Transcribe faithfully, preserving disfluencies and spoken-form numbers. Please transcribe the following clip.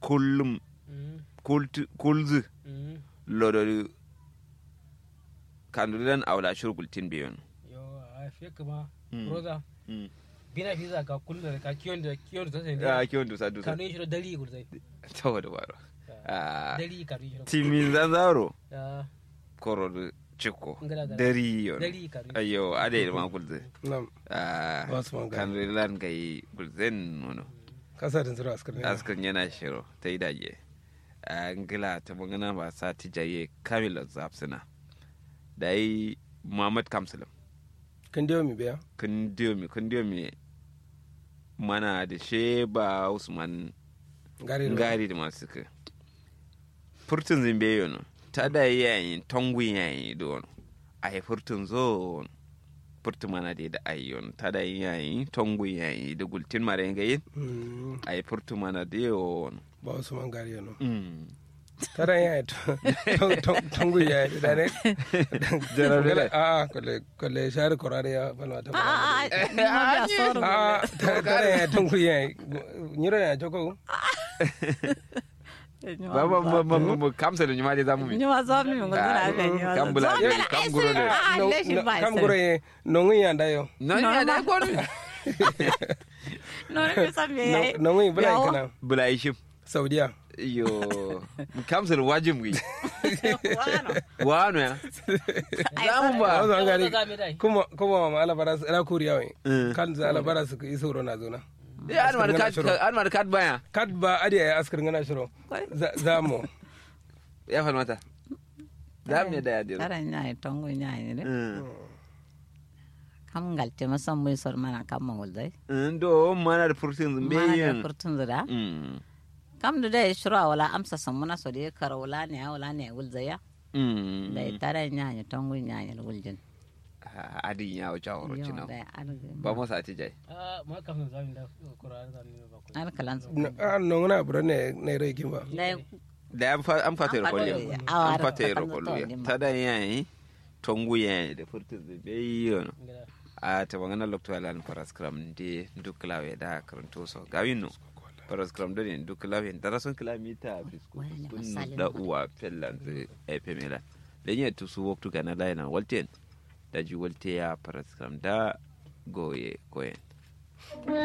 kullum kultu kulzu lodo kandulan awla shurgultin biyon yo a fe kuma roza bina fiza ka kullu ka kiyon da kiyon da sai ah kiyon da sadu kanu shi dali gurdai tawo da baro ah dali kanu shi timin zanzaro ah koro chiko dari yon dali kanu ayo ade ma gulze nam ah kandulan kai gulzen nono kasa da zura askar ne askar yana shiro ta yi daje ngila ta magana ba sa tijaye kamila zafsina da yi muhammad kamsalam kan diyo mi biya kan diyo mi kan diyo mi mana da sheba usman gari da masu ka furtun zimbe yono ta da yayin tongun yayin don a yi furtun zo furtun mana da da ayyon ta da yayin tongun yayin da gultin mara yin gayin a yi furtun mana da yawon ba usman gari yono tara ya tongu ya da ne jarabele a kole kole shar korare ya bana ta a a tara ya tongu ya nyiro ya joko baba baba baba kamsa da nyuma da zamu mi nyuma zamu mi ngona be nyuma kam bula kam guro de kam guro ye nongu ya ndayo no ya da guro no ne sabe ya nongu bula kana bula ishim saudiya yo kamsa da wajin wi wano wano ya zamu ba kuma kuma ma alabara ra kuriya wai kan za alabara su iso rona zona ya an mar kat an mar kat baya kat ba ade ya askar ngana shiro zamu ya falmata zamu da ya diro tara nyai tongu nyai ne kam galte masam muy sor mana kam mangol dai ndo mana da furtun zumbe yin furtun zura kam da dai shura wala amsa samuna so dai kara wala ne wala ne gulzaya dai tara nyai tongu nyai guljin adin ya wuce a wurin cinan ba mu sa tijai ah ma kafin zamu da Qur'ani zamu ne ba ko an kalan su ah non na bro ne ne rai kin ba da an fa an fata da kullu an fata da kullu ta da yayi tongu yayi da furtu zube yono a ta bangana lokto alan paraskram de duk lawe da karanto so gawino paraskram da ne duk lawe da rason kilomita bisku kun da uwa fellan e pemela lenye tu su woktu kana laina walten da ji walte ya paraskram da goye goyen